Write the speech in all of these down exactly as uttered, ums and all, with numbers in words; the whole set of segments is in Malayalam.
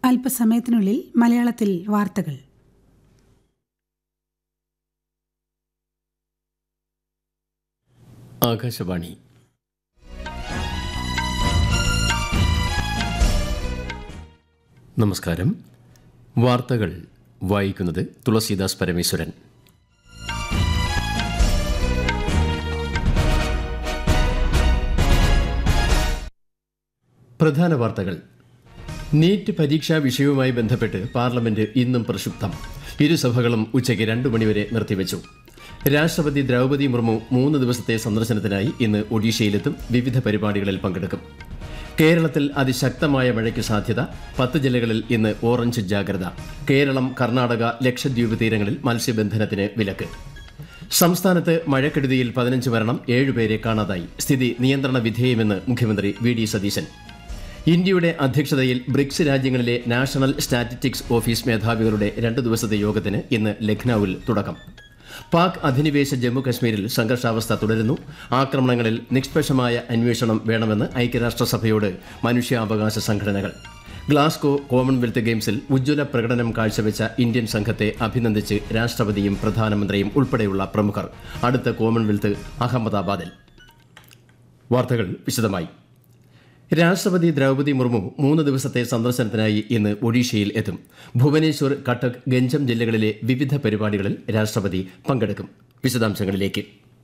അല്പസമയത്തിനുള്ളിൽ മലയാളത്തിൽ വാർത്തകൾ. ആകാശവാണി. നമസ്കാരം. വാർത്തകൾ വായിക്കുന്നത് തുളസീദാസ് പരമേശ്വരൻ. പ്രധാന വാർത്തകൾ. നീറ്റ് പരീക്ഷാ വിഷയവുമായി ബന്ധപ്പെട്ട് പാർലമെന്റ് ഇന്നും പ്രക്ഷുബ്ധം. ഇരുസഭകളും ഉച്ചയ്ക്ക് രണ്ടു മണിവരെ നിർത്തിവച്ചു. രാഷ്ട്രപതി ദ്രൗപദി മുർമു മൂന്ന് ദിവസത്തെ സന്ദർശനത്തിനായി ഇന്ന് ഒഡീഷയിലെത്തും. വിവിധ പരിപാടികളിൽ പങ്കെടുക്കും. കേരളത്തിൽ അതിശക്തമായ മഴയ്ക്ക് സാധ്യത. പത്ത് ജില്ലകളിൽ ഇന്ന് ഓറഞ്ച് ജാഗ്രത. കേരളം, കർണാടക, ലക്ഷദ്വീപ് തീരങ്ങളിൽ മത്സ്യബന്ധനത്തിന് വിലക്ക്. സംസ്ഥാനത്ത് മഴക്കെടുതിയിൽ പതിനഞ്ച് മരണം, ഏഴുപേരെ കാണാതായി. സ്ഥിതി നിയന്ത്രണ വിധേയമെന്ന് മുഖ്യമന്ത്രി വി ഡി സതീശൻ. ഇന്ത്യയുടെ അധ്യക്ഷതയിൽ ബ്രിക്സ് രാജ്യങ്ങളിലെ നാഷണൽ സ്റ്റാറ്റിസ്റ്റിക്സ് ഓഫീസ് മേധാവികളുടെ രണ്ടു ദിവസത്തെ യോഗത്തിന് ഇന്ന് ലഖ്നൌവിൽ തുടക്കം. പാക് അധിനിവേശ ജമ്മു കശ്മീരിൽ സംഘർഷാവസ്ഥ തുടരുന്നു. ആക്രമണങ്ങളിൽ നിഷ്പക്ഷമായ അന്വേഷണം വേണമെന്ന് ഐക്യരാഷ്ട്രസഭയോട് മനുഷ്യാവകാശ സംഘടനകൾ. ഗ്ലാസ്ഗോ കോമൺവെൽത്ത് ഗെയിംസിൽ ഉജ്ജ്വല പ്രകടനം കാഴ്ചവെച്ച ഇന്ത്യൻ സംഘത്തെ അഭിനന്ദിച്ച് രാഷ്ട്രപതിയും പ്രധാനമന്ത്രിയും ഉൾപ്പെടെയുള്ള പ്രമുഖർ. അടുത്ത കോമൺവെൽത്ത് അഹമ്മദാബാദിൽ. വാർത്തകൾ വിശദമായി. രാഷ്ട്രപതി ദ്രൗപദി മുർമു മൂന്ന് ദിവസത്തെ സന്ദർശനത്തിനായി ഇന്ന് ഒഡീഷയിൽ എത്തും. ഭുവനേശ്വർ, കട്ടക്, ഗഞ്ചം ജില്ലകളിലെ വിവിധ പരിപാടികളിൽ രാഷ്ട്രപതി പങ്കെടുക്കും. വിശദാംശങ്ങളിലേക്ക്.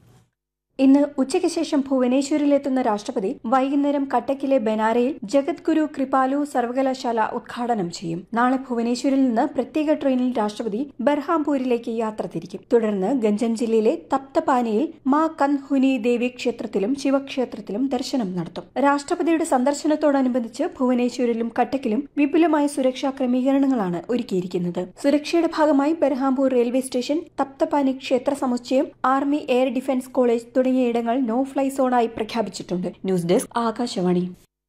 ഇന്ന് ഉച്ചയ്ക്ക് ശേഷം ഭുവനേശ്വരിലെത്തുന്ന രാഷ്ട്രപതി വൈകുന്നേരം കട്ടക്കിലെ ബനാരയിൽ ജഗദ്ഗുരു കൃപാലു സർവകലാശാല ഉദ്ഘാടനം ചെയ്യും. നാളെ ഭുവനേശ്വരിൽ നിന്ന് പ്രത്യേക ട്രെയിനിൽ രാഷ്ട്രപതി ബർഹാംപൂരിലേക്ക് യാത്ര തിരിക്കും. തുടർന്ന് ഗഞ്ചം ജില്ലയിലെ തപ്തപാനിയിൽ മാ കൻഹുനി ദേവി ക്ഷേത്രത്തിലും ശിവക്ഷേത്രത്തിലും ദർശനം നടത്തും. രാഷ്ട്രപതിയുടെ സന്ദർശനത്തോടനുബന്ധിച്ച് ഭുവനേശ്വരിലും കട്ടക്കിലും വിപുലമായ സുരക്ഷാ ക്രമീകരണങ്ങളാണ് ഒരുക്കിയിരിക്കുന്നത്. സുരക്ഷയുടെ ഭാഗമായി ബർഹാംപൂർ റെയിൽവേ സ്റ്റേഷൻ, തപ്തപാനി ക്ഷേത്ര സമുച്ചയം, ആർമി എയർ ഡിഫൻസ് കോളേജ് തുടങ്ങിയ ഇടങ്ങൾ നോ ഫ്ലൈ സോണായി പ്രഖ്യാപിച്ചിട്ടുണ്ട്. News desk, Akashvani.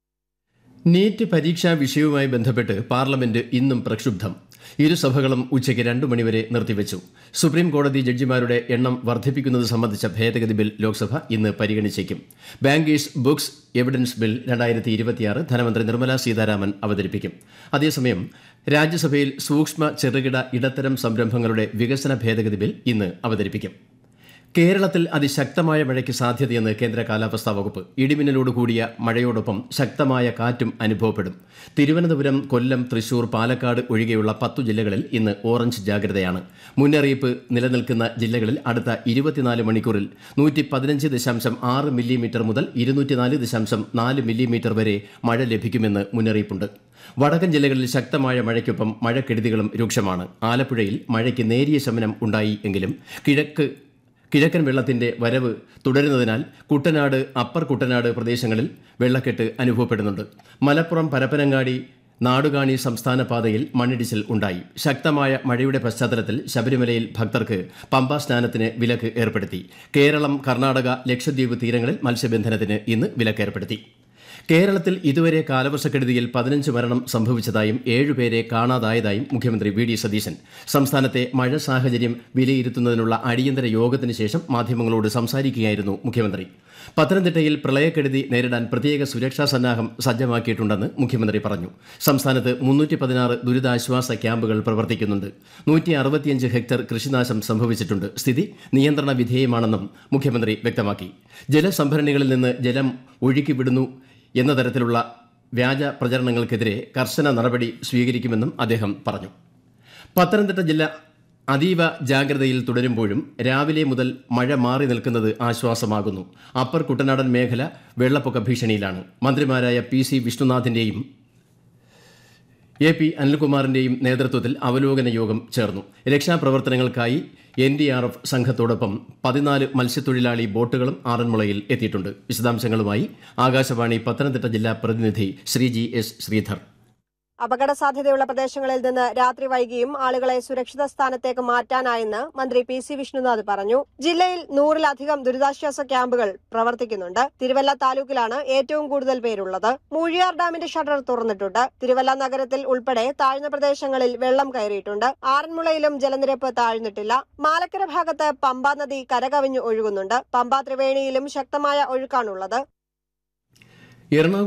നീറ്റ് പരീക്ഷാ വിഷയവുമായി ബന്ധപ്പെട്ട് പാർലമെന്റ് ഇന്നും പ്രക്ഷുബ്ധം. ഇരുസഭകളും ഉച്ചയ്ക്ക് രണ്ടു മണിവരെ നിർത്തിവച്ചു. സുപ്രീം കോടതി ജഡ്ജിമാരുടെ എണ്ണം വർദ്ധിപ്പിക്കുന്നത് സംബന്ധിച്ച ഭേദഗതി ബിൽ ലോക്സഭ ഇന്ന് പരിഗണിച്ചേക്കും. ബാങ്കേഴ്സ് ബുക്സ് എവിഡൻസ് ബിൽ രണ്ടായിരത്തി ഇരുപത്തിയാറ് ധനമന്ത്രി നിർമ്മല സീതാരാമൻ അവതരിപ്പിക്കും. അതേസമയം രാജ്യസഭയിൽ സൂക്ഷ്മ, ചെറുകിട, ഇടത്തരം സംരംഭങ്ങളുടെ വികസന ഭേദഗതി ബിൽ ഇന്ന് അവതരിപ്പിക്കും. കേരളത്തിൽ അതിശക്തമായ മഴയ്ക്ക് സാധ്യതയെന്ന് കേന്ദ്ര കാലാവസ്ഥാ വകുപ്പ്. ഇടിമിന്നലോട് കൂടിയ മഴയോടൊപ്പം ശക്തമായ കാറ്റും അനുഭവപ്പെടും. തിരുവനന്തപുരം, കൊല്ലം, തൃശൂർ, പാലക്കാട് ഒഴികെയുള്ള പത്തു ജില്ലകളിൽ ഇന്ന് ഓറഞ്ച് ജാഗ്രതയാണ്. മുന്നറിയിപ്പ് നിലനിൽക്കുന്ന ജില്ലകളിൽ അടുത്ത ഇരുപത്തിനാല് മണിക്കൂറിൽ നൂറ്റി പതിനഞ്ച് ദശാംശം ആറ് മില്ലിമീറ്റർ മുതൽ ഇരുന്നൂറ്റിനാല് ദശാംശം നാല് മില്ലിമീറ്റർ വരെ മഴ ലഭിക്കുമെന്ന് മുന്നറിയിപ്പുണ്ട്. വടക്കൻ ജില്ലകളിൽ ശക്തമായ മഴയ്ക്കൊപ്പം മഴക്കെടുതികളും രൂക്ഷമാണ്. ആലപ്പുഴയിൽ മഴയ്ക്ക് നേരിയ ശമനം ഉണ്ടായി എങ്കിലും കിഴക്ക് കിഴക്കൻ വെള്ളത്തിന്റെ വരവ് തുടരുന്നതിനാൽ കുട്ടനാട്, അപ്പർ കുട്ടനാട് പ്രദേശങ്ങളിൽ വെള്ളക്കെട്ട് അനുഭവപ്പെടുന്നുണ്ട്. മലപ്പുറം, പരപ്പനങ്ങാടി, നാടുകാണി സംസ്ഥാന പാതയിൽ മണ്ണിടിച്ചിൽ ഉണ്ടായി. ശക്തമായ മഴയുടെ പശ്ചാത്തലത്തിൽ ശബരിമലയിൽ ഭക്തർക്ക് പമ്പാ സ്നാനത്തിന് വിലക്ക് ഏർപ്പെടുത്തി. കേരളം, കർണാടക, ലക്ഷദ്വീപ് തീരങ്ങളിൽ മത്സ്യബന്ധനത്തിന് ഇന്ന് വിലക്കേർപ്പെടുത്തി. കേരളത്തിൽ ഇതുവരെ കാലവർഷക്കെടുതിയിൽ പതിനഞ്ച് മരണം സംഭവിച്ചതായും ഏഴുപേരെ കാണാതായതായും മുഖ്യമന്ത്രി വി ഡി സതീശൻ. സംസ്ഥാനത്തെ മഴ സാഹചര്യം വിലയിരുത്തുന്നതിനുള്ള അടിയന്തര യോഗത്തിന് ശേഷം മാധ്യമങ്ങളോട് സംസാരിക്കുകയായിരുന്നു മുഖ്യമന്ത്രി. പത്തനംതിട്ടയിൽ പ്രളയക്കെടുതി നേരിടാൻ പ്രത്യേക സുരക്ഷാ സന്നാഹം സജ്ജമാക്കിയിട്ടുണ്ടെന്ന് മുഖ്യമന്ത്രി പറഞ്ഞു. സംസ്ഥാനത്ത് മുന്നൂറ്റി പതിനാറ് ദുരിതാശ്വാസ ക്യാമ്പുകൾ പ്രവർത്തിക്കുന്നുണ്ട്. നൂറ്റി അറുപത്തിയഞ്ച് ഹെക്ടർ കൃഷിനാശം സംഭവിച്ചിട്ടുണ്ട്. സ്ഥിതി നിയന്ത്രണ വിധേയമാണെന്നും മുഖ്യമന്ത്രി വ്യക്തമാക്കി. ജലസംഭരണികളിൽ നിന്ന് ജലം ഒഴുക്കിവിടുന്നു എന്ന തരത്തിലുള്ള വ്യാജ പ്രചരണങ്ങൾക്കെതിരെ കർശന നടപടി സ്വീകരിക്കുമെന്നും അദ്ദേഹം പറഞ്ഞു. പത്തനംതിട്ട ജില്ല അതീവ ജാഗ്രതയിൽ തുടരുമ്പോഴും രാവിലെ മുതൽ മഴ മാറി നിൽക്കുന്നത് ആശ്വാസമാകുന്നു. അപ്പർ കുട്ടനാടൻ മേഖല വെള്ളപ്പൊക്ക ഭീഷണിയിലാണ്. മന്ത്രിമാരായ പി സി വിഷ്ണുനാഥിന്റെയും എ പി അനിൽകുമാറിന്റെയും നേതൃത്വത്തിൽ അവലോകന യോഗം ചേർന്നു. രക്ഷാപ്രവർത്തനങ്ങൾക്കായി എൻ ഡി ആർ എഫ് സംഘത്തോടൊപ്പം പതിനാല് മത്സ്യത്തൊഴിലാളി ബോട്ടുകളും ആറന്മുളയിൽ എത്തിയിട്ടുണ്ട്. വിശദാംശങ്ങളുമായി ആകാശവാണി പത്തനംതിട്ട ജില്ലാ പ്രതിനിധി ശ്രീജി എസ് ശ്രീധർ. അപകട സാധ്യതയുള്ള പ്രദേശങ്ങളിൽ നിന്ന് രാത്രി വൈകിയും ആളുകളെ സുരക്ഷിത സ്ഥാനത്തേക്ക് മാറ്റാനായെന്ന് മന്ത്രി പി സി വിഷ്ണുനാഥ് പറഞ്ഞു. ജില്ലയിൽ നൂറിലധികം ദുരിതാശ്വാസ ക്യാമ്പുകൾ പ്രവർത്തിക്കുന്നുണ്ട്. തിരുവല്ല താലൂക്കിലാണ് ഏറ്റവും കൂടുതൽ പേരുള്ളത്. മൂഴിയാർ ഡാമിന്റെ ഷട്ടർ തുറന്നിട്ടുണ്ട്. തിരുവല്ല നഗരത്തിൽ ഉൾപ്പെടെ താഴ്ന്ന പ്രദേശങ്ങളിൽ വെള്ളം കയറിയിട്ടുണ്ട്. ആറന്മുളയിലും ജലനിരപ്പ് താഴ്ന്നിട്ടില്ല. മാലക്കര ഭാഗത്ത് പമ്പാ നദി കരകവിഞ്ഞു ഒഴുകുന്നുണ്ട്. പമ്പാ ത്രിവേണിയിലും ശക്തമായ ഒഴുക്കാണുള്ളത്.